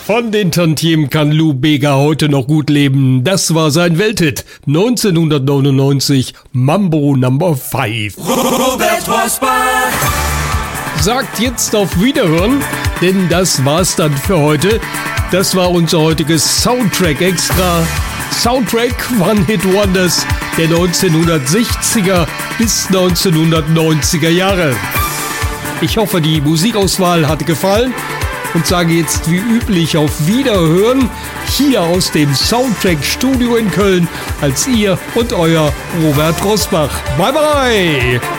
Von den Tantiemen kann Lou Bega heute noch gut leben. Das war sein Welthit 1999, Mambo No. 5. Robert Rosbach Sagt jetzt auf Wiederhören, denn das war's dann für heute. Das war unser heutiges Soundtrack Extra. Soundtrack One Hit Wonders der 1960er bis 1990er Jahre. Ich hoffe, die Musikauswahl hat gefallen und sage jetzt wie üblich auf Wiederhören hier aus dem Soundtrack Studio in Köln als ihr und euer Robert Rosbach. Bye bye!